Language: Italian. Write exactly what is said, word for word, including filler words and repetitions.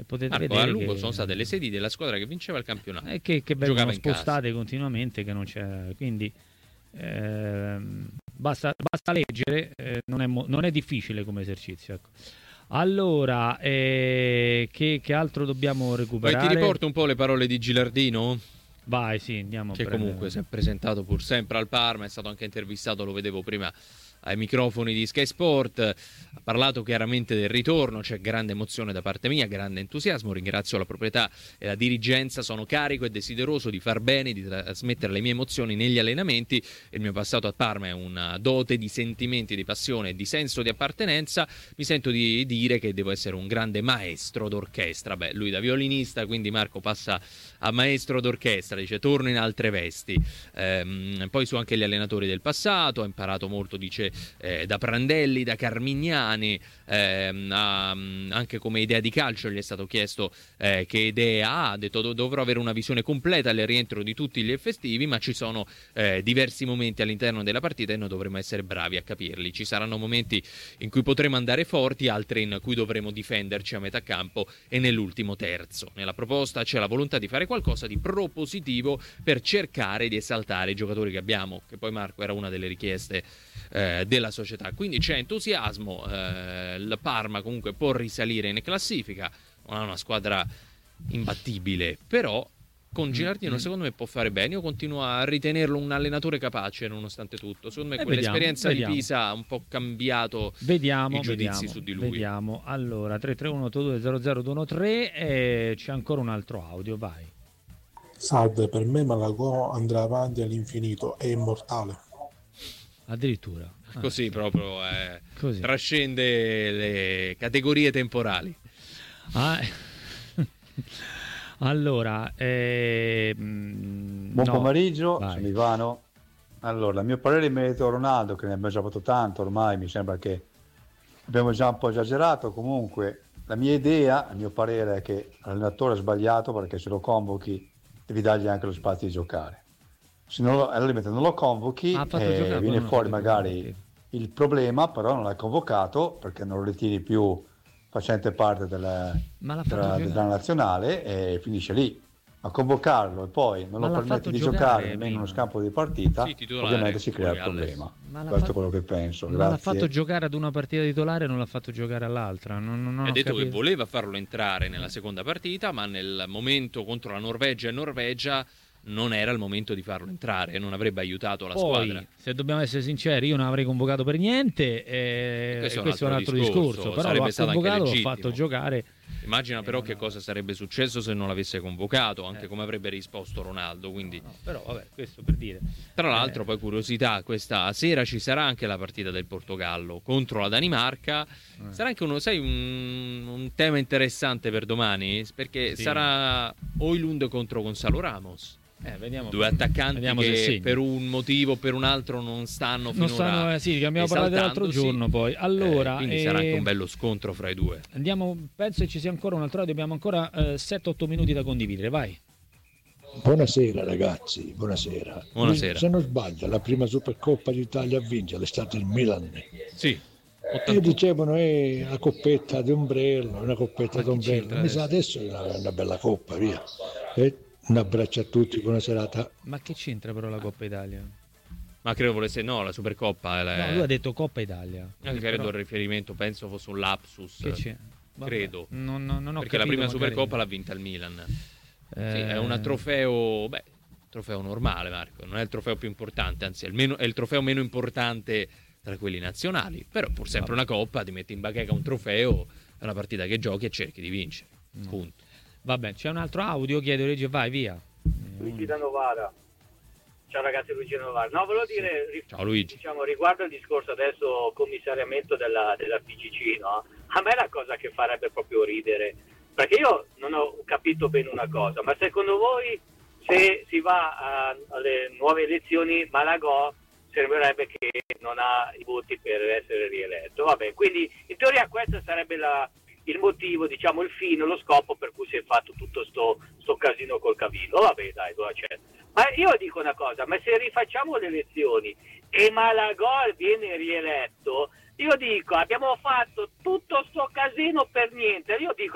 potete Marco, vedere a lungo che... sono state le sedi della squadra che vinceva il campionato e che, che vengono in spostate casa. continuamente, che non c'è, quindi ehm, basta, basta leggere, eh, non, è mo- non è difficile come esercizio, ecco. Allora, eh, che, che altro dobbiamo Poi recuperare? ti riporto un po' le parole di Gilardino, Vai, sì, andiamo a che prendere. comunque si è presentato pur sempre al Parma, è stato anche intervistato, lo vedevo prima ai microfoni di Sky Sport, ha parlato chiaramente del ritorno, c'è grande emozione da parte mia, grande entusiasmo, ringrazio la proprietà e la dirigenza, sono carico e desideroso di far bene, di trasmettere le mie emozioni negli allenamenti, il mio passato a Parma è una dote di sentimenti, di passione e di senso di appartenenza, mi sento di dire che devo essere un grande maestro d'orchestra. Beh, lui da violinista, quindi Marco passa a maestro d'orchestra, dice torno in altre vesti. Ehm, poi su anche gli allenatori del passato, ha imparato molto, dice, eh, da Prandelli, da Carmignani, ehm, ha, anche come idea di calcio gli è stato chiesto eh, che idee ha, ha detto dovrò avere una visione completa al rientro di tutti gli effettivi, ma ci sono eh, diversi momenti all'interno della partita e noi dovremo essere bravi a capirli, ci saranno momenti in cui potremo andare forti, altri in cui dovremo difenderci a metà campo e nell'ultimo terzo. Nella proposta c'è la volontà di fare qualcosa di propositivo per cercare di esaltare i giocatori che abbiamo, che poi Marco era una delle richieste eh, della società, quindi c'è entusiasmo, eh, il Parma comunque può risalire in classifica, non ha una squadra imbattibile, però con Gilardino mm-hmm. secondo me può fare bene, io continuo a ritenerlo un allenatore capace nonostante tutto, secondo me eh, quell'esperienza vediamo, di Pisa ha un po' cambiato vediamo, i giudizi vediamo, su di lui. Vediamo, allora tre tre uno otto due zero zero due uno tre e c'è ancora un altro audio, vai. Salve, per me Malagò andrà avanti all'infinito, è immortale. Addirittura. Ah, così sì. proprio eh, così. Trascende le categorie temporali. Ah, allora, eh, buon no, pomeriggio, vai. Sono Ivano. Allora, a mio parere in merito a Ronaldo, che ne abbiamo già fatto tanto ormai, mi sembra che abbiamo già un po' esagerato. Comunque, la mia idea, a mio parere, è che l'allenatore ha sbagliato, perché se lo convochi devi dargli anche lo spazio di giocare. Se non lo, allora, non lo convochi, ah, eh, giocare, viene fuori magari convochi. Il problema, però non l'hai convocato perché non lo ritieni più facente parte della, della, della nazionale e finisce lì. A convocarlo e poi non ma lo permetti di giocare nemmeno in uno scampo di partita, sì, ovviamente si crea il problema. Questo fatto, è quello che penso. Non Grazie. l'ha fatto giocare ad una partita titolare, non l'ha fatto giocare all'altra. Non, non ha detto capito. Che voleva farlo entrare nella seconda partita, ma nel momento contro la Norvegia e Norvegia non era il momento di farlo entrare, non avrebbe aiutato la Poi, squadra. Se dobbiamo essere sinceri, io non avrei convocato per niente, eh, e questo, questo è un altro, è un altro discorso, discorso. Però l'ha convocato, l'ha fatto giocare. Immagina però eh, che cosa sarebbe successo se non l'avesse convocato, anche eh. come avrebbe risposto Ronaldo, quindi... no, però vabbè, questo per dire. Tra l'altro, eh. poi curiosità, questa sera ci sarà anche la partita del Portogallo contro la Danimarca. Eh. Sarà anche uno, sai, un, un tema interessante per domani, perché sì. sarà Højlund contro Gonzalo Ramos. Eh, vediamo, due attaccanti vediamo che per un motivo o per un altro non stanno finora non stanno, eh, sì, che abbiamo parlato l'altro giorno poi. Allora, eh, quindi eh, sarà anche un bello scontro fra i due. Andiamo, penso che ci sia ancora un altro, abbiamo ancora eh, sette otto minuti da condividere, vai. Buonasera ragazzi, buonasera. Buonasera. Se non sbaglio, la prima Supercoppa d'Italia a vincere è stato il Milan. Sì. E dicevano è una coppetta di ombrello, una coppetta di ombrello. Mi sa adesso è una, una bella coppa, via. E un abbraccio a tutti, buona serata. Ma che c'entra però la Coppa Italia? Ma credo volesse no, la Supercoppa. La... No, lui ha detto Coppa Italia. Anche credo però... il riferimento, penso fosse un lapsus. Che c'è? Vabbè, credo. Non, non, non ho Perché capito, la prima magari... Supercoppa l'ha vinta il Milan. Eh... Sì, è un trofeo, beh, trofeo normale, Marco. Non è il trofeo più importante, anzi è il, meno, è il trofeo meno importante tra quelli nazionali. Però pur sempre Vabbè. Una coppa, ti metti in bacheca un trofeo, è una partita che giochi e cerchi di vincere. No. Punto. Vabbè, c'è un altro audio, chiedo Reggio, vai via. Luigi da Novara. Ciao ragazzi, Luigi da Novara. No, volevo dire, Ciao Luigi. Diciamo, riguardo il discorso adesso commissariamento della, della P G C, no? A me la cosa che farebbe proprio ridere, perché io non ho capito bene una cosa, ma secondo voi se si va a, alle nuove elezioni Malagò sembrerebbe che non ha i voti per essere rieletto? Vabbè, quindi in teoria questo sarebbe la il motivo, diciamo il fine, lo scopo per cui si è fatto tutto sto, sto casino col Cavillo. Vabbè dai, lo accetto. Ma io dico una cosa, ma se rifacciamo le elezioni e Malagò viene rieletto, io dico abbiamo fatto tutto sto casino per niente. Io dico